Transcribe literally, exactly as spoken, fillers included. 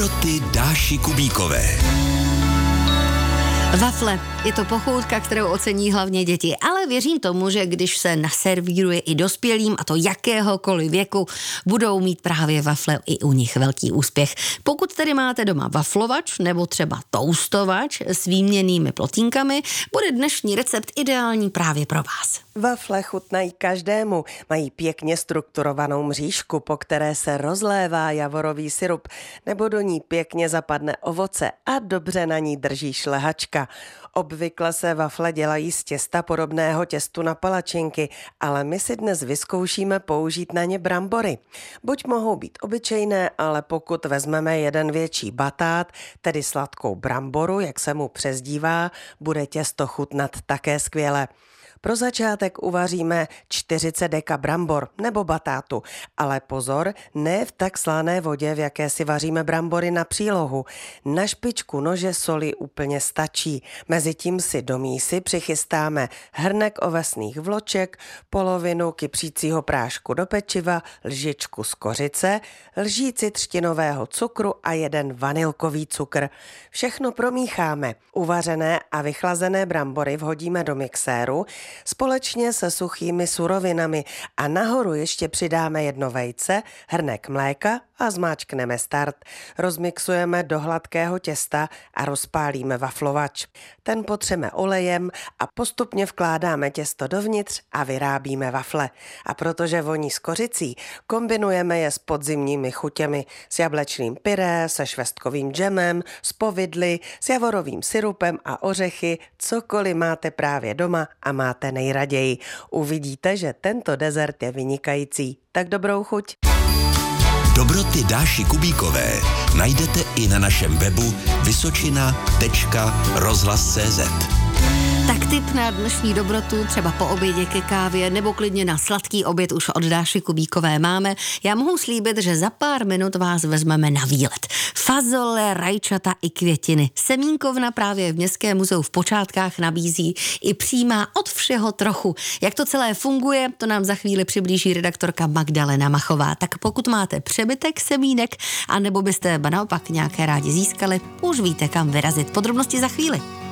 Dobroty Dáši Kubíkové. Wafle. Je to pochoutka, kterou ocení hlavně děti, ale věřím tomu, že když se naservíruje i dospělým, a to jakéhokoliv věku, budou mít právě wafle i u nich velký úspěch. Pokud tedy máte doma waflovač nebo třeba toustovač s výměnnými plotínkami, bude dnešní recept ideální právě pro vás. Wafle chutnají každému, mají pěkně strukturovanou mřížku, po které se rozlévá javorový syrup, nebo do ní pěkně zapadne ovoce a dobře na ní drží šlehačka. Obvykle se wafle dělají z těsta podobného těstu na palačinky, ale my si dnes vyzkoušíme použít na ně brambory. Buď mohou být obyčejné, ale pokud vezmeme jeden větší batát, tedy sladkou bramboru, jak se mu přezdívá, bude těsto chutnat také skvěle. Pro začátek uvaříme čtyřicet deka brambor nebo batátu, ale pozor, ne v tak slané vodě, v jaké si vaříme brambory na přílohu. Na špičku nože soli úplně stačí. Mezitím si do mísy přichystáme hrnek ovesných vloček, polovinu kypřícího prášku do pečiva, lžičku z kořice, lžíci třtinového cukru a jeden vanilkový cukr. Všechno promícháme. Uvařené a vychlazené brambory vhodíme do mixéru společně se suchými surovinami a nahoru ještě přidáme jedno vejce, hrnek mléka a zmáčkneme start. Rozmixujeme do hladkého těsta a rozpálíme waflovač. Ten potřeme olejem a postupně vkládáme těsto dovnitř a vyrábíme wafle. A protože voní s kořicí, kombinujeme je s podzimními chutěmi, s jablečným pyré, se švestkovým džemem, s povidly, s javorovým syrupem a ořechy, cokoliv máte právě doma a máte nejraději. Uvidíte, že tento dezert je vynikající. Tak dobrou chuť! Dobroty Dáši Kubíkové najdete i na našem webu vysočina tečka rozhlas tečka cé zet. Tak tip na dnešní dobrotu, třeba po obědě ke kávě nebo klidně na sladký oběd už od Dáši Kubíkové máme. Já mohu slíbit, že za pár minut vás vezmeme na výlet. Fazole, rajčata i květiny. Semínkovna právě v Městském muzeu v Počátkách nabízí i přijímá od všeho trochu. Jak to celé funguje, to nám za chvíli přiblíží redaktorka Magdalena Machová. Tak pokud máte přebytek semínek, anebo byste naopak nějaké rádi získali, už víte, kam vyrazit. Podrobnosti za chvíli.